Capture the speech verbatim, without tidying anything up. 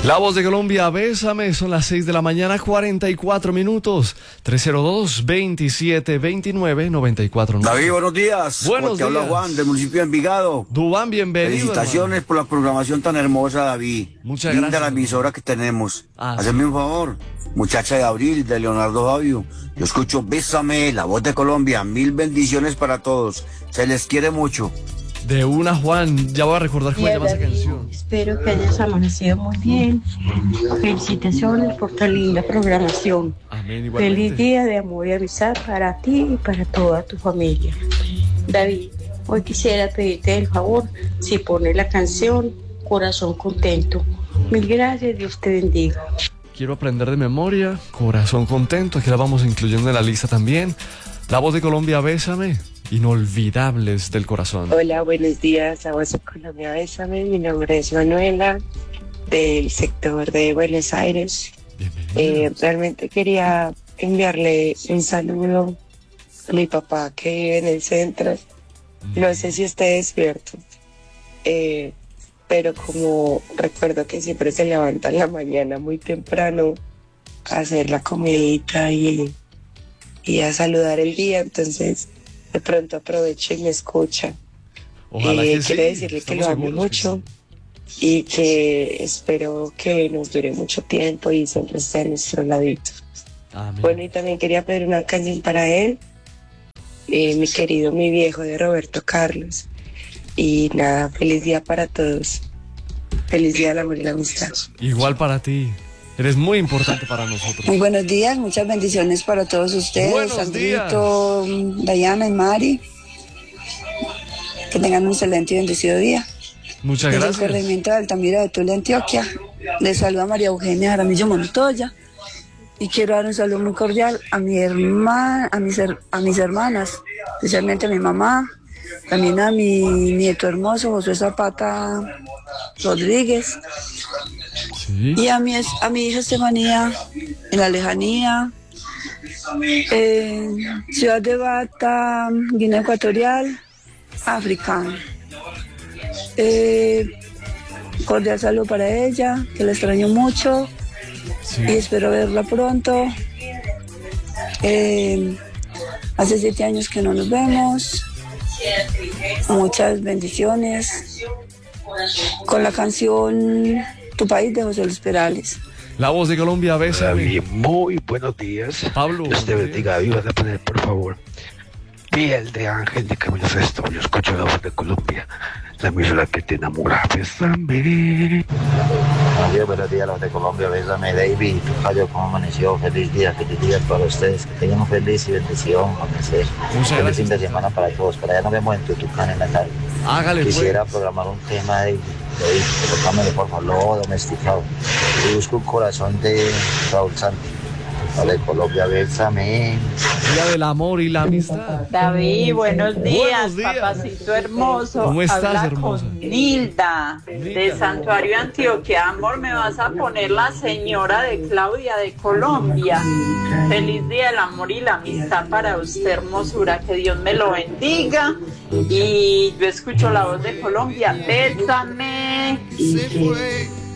La Voz de Colombia, bésame, son las seis de la mañana, cuarenta y cuatro minutos, tres cero dos, veintisiete veintinueve, noventa y cuatro. David, buenos días. Buenos Te días. habla Juan, del municipio de Envigado. Dubán, bienvenido. Felicitaciones hermano. por la programación tan hermosa, David. Muchas Linda gracias, la hermano. emisora que tenemos. Ah, Hazme un favor, muchacha de Abril, de Leonardo Fabio. Yo escucho Bésame, La Voz de Colombia. Mil bendiciones para todos. Se les quiere mucho. De una, Juan, ya voy a recordar cómo se llama esa David, canción. espero que hayas amanecido muy bien. Felicitaciones por tan linda programación. Amén, igualmente. Feliz día de amor y amistad para ti y para toda tu familia. David, hoy quisiera pedirte el favor si pones la canción Corazón Contento. Mil gracias, Dios te bendiga. Quiero aprender de memoria, Corazón Contento, aquí la vamos incluyendo en la lista también. La Voz de Colombia, bésame, inolvidables del corazón. Hola, buenos días, La Voz de Colombia, bésame. Mi nombre es Manuela, del sector de Buenos Aires. Bienvenida. Eh, realmente quería enviarle un saludo a mi papá que vive en el centro. No sé si esté despierto, eh, pero como recuerdo que siempre se levanta en la mañana muy temprano a hacer la comidita y, y a saludar el día, entonces de pronto aprovecho y me escucha. Ojalá Eh, que sí. quiero decirle que lo Estamos amo seguros que mucho sí. y que espero que nos dure mucho tiempo y siempre esté a nuestro ladito. Amén. Bueno, y también quería pedir una canción para él, eh, mi querido, mi viejo, de Roberto Carlos. Y nada, feliz día para todos. Feliz día del amor y la amistad. Igual para ti. Eres muy importante para nosotros. Muy buenos días, muchas bendiciones para todos ustedes, Buenos Sandrito, Dayana y Mari. Que tengan un excelente y bendecido día. Muchas Desde el gracias. corregimiento de Altamira de Tula, Antioquia. Les saluda María Eugenia Jaramillo Montoya. Y quiero dar un saludo muy cordial a mi hermana, a mis, her- a mis hermanas, especialmente a mi mamá, también a mi nieto hermoso, José Zapata Rodríguez. Sí. Y a mi, es- a mi hija Estefanía, en la lejanía, en Ciudad de Bata, Guinea Ecuatorial, África. Eh, cordial saludo para ella, que la extraño mucho Sí. y espero verla pronto. Eh, hace siete años que no nos vemos. Muchas bendiciones. Con la canción Tu País de José Luis Perales. La Voz de Colombia, bésame. David, muy buenos días. Pablo, Dios te buenos bendiga, David. Vas a poner, por favor, Piel de Ángel de Camilo Sesto. Yo escucho La Voz de Colombia, la emisora que te enamora. Bésame. Buenos días, buenos días, los de Colombia, bésame, David, Cayo, ¿cómo amaneció? Feliz día, feliz día para ustedes, que tengan un feliz y bendición, amanecer. Muchas Feliz gracias. fin de semana para todos, para allá nos vemos en Tutucán en la tarde. Hágale, Quisiera pues. programar un tema de David, colócamelo por favor, lo domesticado. Y busco un corazón de Raúl Santos. Vale, Colombia, bésame. Día del amor y la amistad. David, buenos días, Buenos días. papacito hermoso. ¿Cómo estás, Habla hermosa? con Nilda, de Santuario Antioquia. Amor, me vas a poner la señora de Claudia de Colombia. Feliz día del amor y la amistad para usted, hermosura. Que Dios me lo bendiga. Y yo escucho La Voz de Colombia. Bésame. Se fue